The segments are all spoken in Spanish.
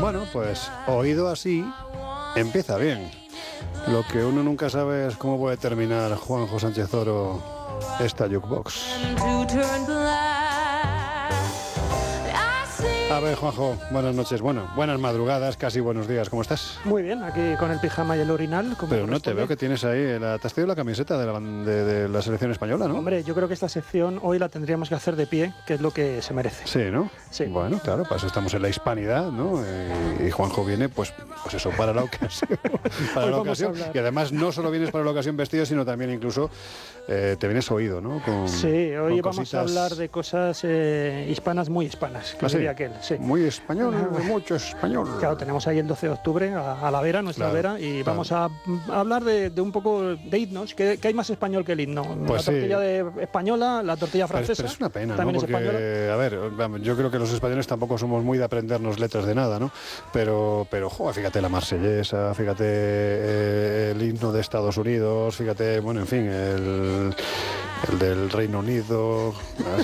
Bueno, pues oído así, empieza bien. Lo que uno nunca sabe es cómo puede terminar Juanjo Sánchez Oro esta jukebox. A ver, Juanjo, buenas noches, bueno, buenas madrugadas, casi buenos días, ¿cómo estás? Muy bien, aquí con el pijama y el orinal. Pero no te veo que tienes ahí, te has traído la camiseta de la selección española, ¿no? Hombre, yo creo que esta sección hoy la tendríamos que hacer de pie, que es lo que se merece. Sí, ¿no? Sí. Bueno, claro, para eso estamos en la hispanidad, ¿no? Y Juanjo viene, pues eso, para la ocasión. Para la ocasión. Y además no solo vienes para la ocasión vestido, sino también incluso te vienes oído, ¿no? Sí, hoy con vamos cositas... a hablar de cosas hispanas, muy hispanas, que sería aquel. Sí. Muy español, mucho español. Claro, tenemos ahí el 12 de octubre a la vera, nuestra vera, y vamos a hablar de un poco de himnos, que hay más español que el himno. Pues la tortilla española, la tortilla francesa. Pero es una pena, también ¿no? es Porque, española. a ver, yo creo que los españoles tampoco somos muy de aprendernos letras de nada, ¿no? Pero joder, fíjate la marsellesa, fíjate el himno de Estados Unidos, fíjate, bueno, en fin, el del Reino Unido,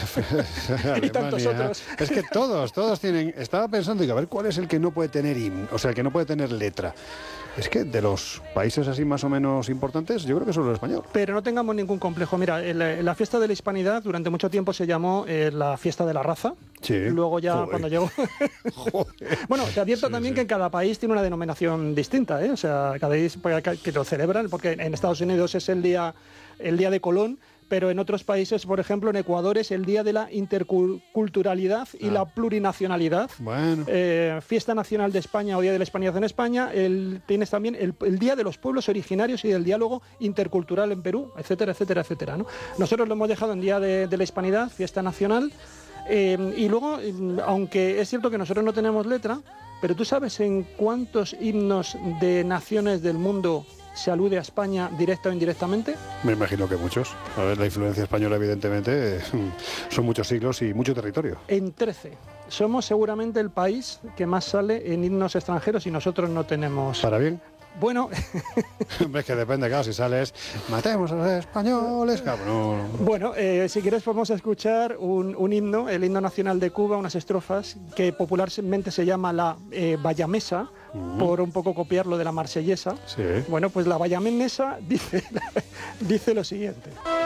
y tantos otros. Es que todos tienen... Estaba pensando, digo, a ver, ¿cuál es el que no puede tener himno? O sea, el que no puede tener letra. Es que de los países así más o menos importantes, yo creo que solo el español. Pero no tengamos ningún complejo. Mira, la fiesta de la hispanidad durante mucho tiempo se llamó la fiesta de la raza. Sí. Luego ya cuando llegó... Bueno, te advierto también que en cada país tiene una denominación distinta, ¿eh? O sea, cada país que lo celebran, porque en Estados Unidos es el día de Colón, pero en otros países, por ejemplo, en Ecuador es el Día de la Interculturalidad y la Plurinacionalidad. Bueno. Fiesta Nacional de España o Día de la Hispanidad en España. Tienes también el Día de los Pueblos Originarios y del Diálogo Intercultural en Perú, etcétera, etcétera, etcétera, ¿no? Nosotros lo hemos dejado en Día de la Hispanidad, Fiesta Nacional. Y luego, aunque es cierto que nosotros no tenemos letra, pero ¿tú sabes en cuántos himnos de naciones del mundo se alude a España directa o indirectamente? Me imagino que muchos. A ver, la influencia española, evidentemente, son muchos siglos y mucho territorio. En 13. Somos seguramente el país que más sale en himnos extranjeros y nosotros no tenemos... ¿Para bien? Bueno... Es que depende, claro, si sales, matemos a los españoles, cabrón. Bueno, si quieres podemos escuchar un himno, el himno nacional de Cuba, unas estrofas que popularmente se llama la bayamesa, por un poco copiarlo de la marsellesa. Sí. Bueno, pues la bayamesa dice lo siguiente.